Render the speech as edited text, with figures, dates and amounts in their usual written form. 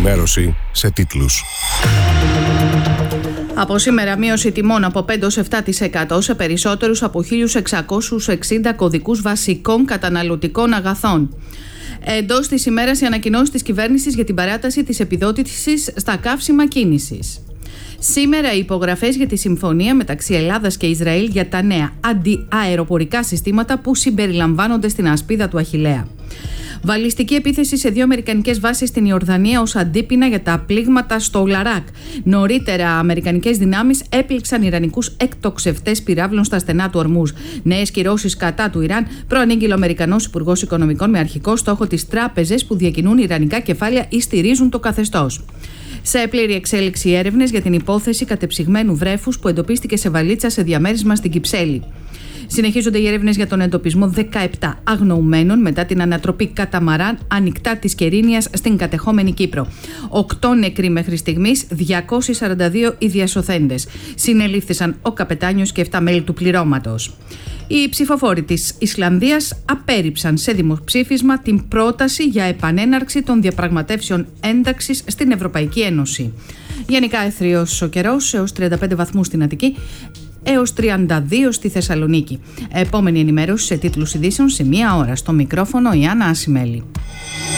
ενημέρωση σε τίτλους. Από σήμερα μείωση τιμών από 5-7% σε περισσότερους από 1.660 κωδικούς βασικών καταναλωτικών αγαθών. Εντός της ημέρας η ανακοινώση της κυβέρνησης για την παράταση της επιδότησης στα καύσιμα κίνησης. Σήμερα οι υπογραφές για τη συμφωνία μεταξύ Ελλάδας και Ισραήλ για τα νέα αντιαεροπορικά συστήματα που συμπεριλαμβάνονται στην ασπίδα του Αχιλλέα. Βαλιστική επίθεση σε 2 αμερικανικές βάσεις στην Ιορδανία ως αντίπεινα για τα πλήγματα στο Λαράκ. Νωρίτερα, αμερικανικές δυνάμεις έπληξαν ιρανικούς εκτοξευτές πυράβλων στα στενά του Ορμούζ. Νέες κυρώσεις κατά του Ιράν, προανήγγειλε ο Αμερικανός Υπουργός Οικονομικών με αρχικό στόχο τις τράπεζες που διακινούν ιρανικά κεφάλαια ή στηρίζουν το καθεστώς. Σε πλήρη εξέλιξη έρευνες για την υπόθεση κατεψυγμένου βρέφους που εντοπίστηκε σε βαλίτσα σε διαμέρισμα στην Κυψέλη. Συνεχίζονται οι έρευνες για τον εντοπισμό 17 αγνοουμένων μετά την ανατροπή καταμαράν ανοιχτά της Κερίνιας στην κατεχόμενη Κύπρο. 8 νεκροί μέχρι στιγμής, 242 οι διασωθέντες. Συνελήφθησαν ο καπετάνιος και 7 μέλη του πληρώματος. Οι ψηφοφόροι της Ισλανδίας απέρριψαν σε δημοψήφισμα την πρόταση για επανέναρξη των διαπραγματεύσεων ένταξης στην Ευρωπαϊκή Ένωση. Γενικά αιθριος ο καιρός, έως 35 βαθμούς στην Αττική, έως 32 στη Θεσσαλονίκη. Επόμενη ενημέρωση σε τίτλους ειδήσεων σε 1 ώρα. Στο μικρόφωνο η Άννα Ασημέλη.